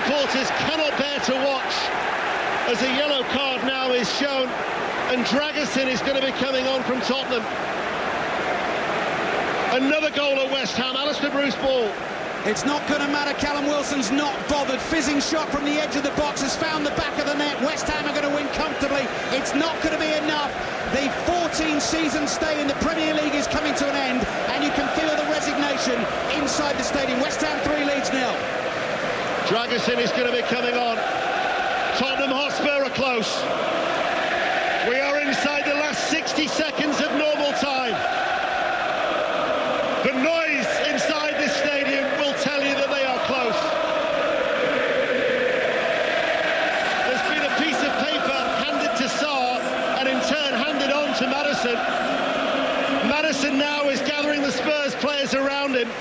supporters cannot bear to watch as a yellow card now is shown, and Dragusin is going to be coming on from Tottenham. Another goal at West Ham, Alistair Bruce ball. It's not going to matter. Callum Wilson's not bothered. Fizzing shot from the edge of the box has found the back of the net. West Ham are going to win comfortably. It's not going to be enough. The 14-season stay in the Premier League is coming to an end, and you can feel the resignation inside the stadium. West Ham 3 leads 0. Dragusin is going to be coming on. Tottenham Hotspur are close. We are inside the last 60 seconds of normal time. The noise inside this stadium will tell you that they are close. There's been a piece of paper handed to Sarr and in turn handed on to Maddison. Maddison now is gathering the Spurs players around him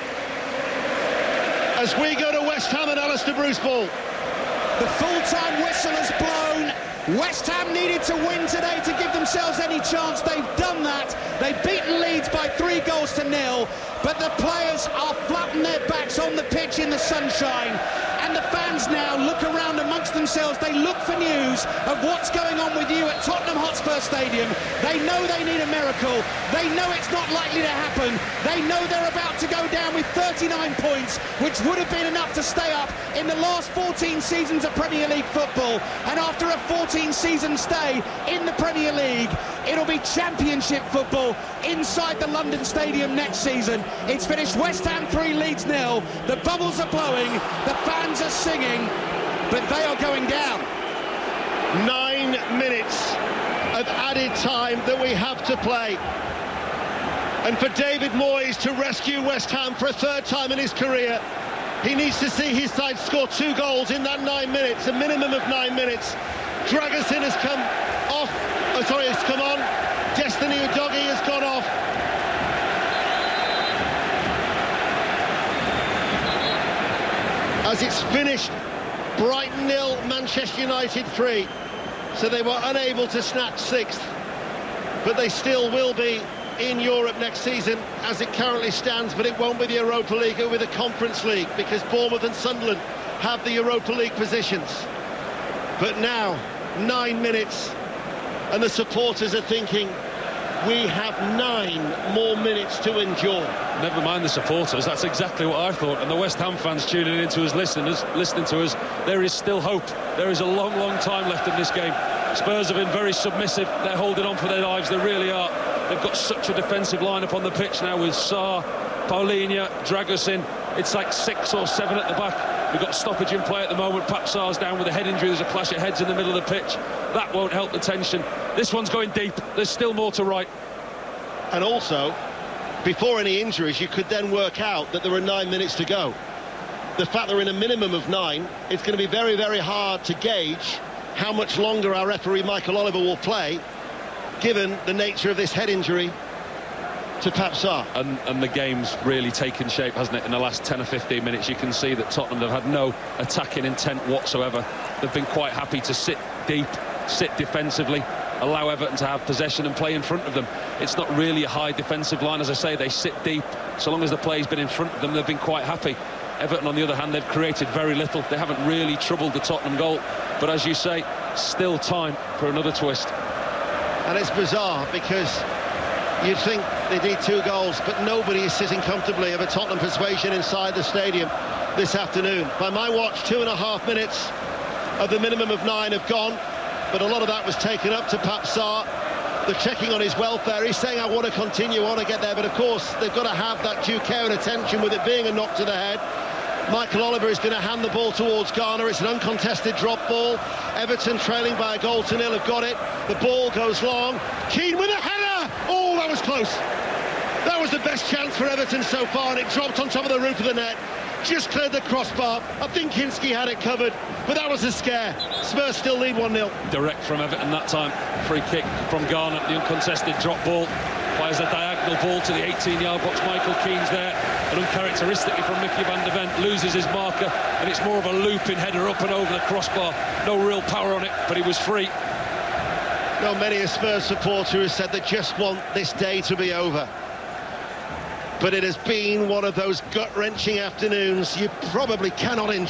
as we go to West Ham and Alistair Bruce ball. The full-time whistle has blown. West Ham needed to win today to give themselves any chance. They've done that. They've beaten Leeds by 3 goals to 0, but the players are flat on their backs on the pitch in the sunshine. And the fans now look around amongst themselves. They look for news of what's going on with you at Tottenham Hotspur Stadium. They know they need a miracle. They know it's not likely to happen. They know they're about to go down with 39 points, which would have been enough to stay up in the last 14 seasons of Premier League football. And after a 14-season stay in the Premier League, it'll be Championship football inside the London Stadium next season. It's finished West Ham 3 leads 0. The bubbles are blowing. The fans are singing, but they are going down. 9 minutes of added time that we have to play. And for David Moyes to rescue West Ham for a 3rd time in his career, he needs to see his side score 2 goals in that 9 minutes, a minimum of 9 minutes. Dragusin has come off. Oh, sorry, it's come on. Destiny Udogie has gone off. As it's finished, Brighton 0, Manchester United 3. So they were unable to snatch 6th, but they still will be in Europe next season as it currently stands, but it won't be the Europa League, it'll be the Conference League, because Bournemouth and Sunderland have the Europa League positions. But now, 9 minutes, and the supporters are thinking, we have 9 more minutes to endure. Never mind the supporters, that's exactly what I thought. And the West Ham fans tuning in to us, listening to us, there is still hope. There is a long, long time left in this game. Spurs have been very submissive. They're holding on for their lives, they really are. They've got such a defensive lineup on the pitch now with Sarr, Paulinho, Dragusin. It's like 6 or 7 at the back. We've got stoppage in play at the moment. Pape Sarr's down with a head injury. There's a clash of heads in the middle of the pitch. That won't help the tension. This one's going deep. There's still more to write. And also, before any injuries, you could then work out that there are 9 minutes to go. The fact they're in a minimum of 9, it's going to be very, very hard to gauge how much longer our referee Michael Oliver will play, given the nature of this head injury to Pape Sarr. And the game's really taken shape, hasn't it? In the last 10 or 15 minutes, you can see that Tottenham have had no attacking intent whatsoever. They've been quite happy to sit deep, sit defensively, allow Everton to have possession and play in front of them. It's not really a high defensive line, as I say. They sit deep. So long as the play's been in front of them, they've been quite happy. Everton, on the other hand, they've created very little. They haven't really troubled the Tottenham goal. But as you say, still time for another twist. And it's bizarre because you'd think they need 2 goals, but nobody is sitting comfortably of a Tottenham persuasion inside the stadium this afternoon. By my watch, 2.5 minutes of the minimum of 9 have gone, but a lot of that was taken up to Pape Sarr. They're checking on his welfare. He's saying, I want to continue, I want to get there, but of course they've got to have that due care and attention with it being a knock to the head. Michael Oliver is going to hand the ball towards Garner. It's an uncontested drop ball. Everton trailing by a goal to 0 have got it. The ball goes long. Keane with a header! Oh, that was close. That was the best chance for Everton so far, and it dropped on top of the roof of the net. Just cleared the crossbar. I think Kinski had it covered, but that was a scare. Spurs still lead 1-0. Direct from Everton that time. Free kick from Garner, the uncontested drop ball. Fires a diagonal ball to the 18-yard box. Michael Keane's there, and uncharacteristically from Mickey van der Ven, loses his marker, and it's more of a looping header up and over the crossbar. No real power on it, but he was free. Now, many a Spurs supporter who said they just want this day to be over. But it has been one of those gut-wrenching afternoons you probably cannot enjoy.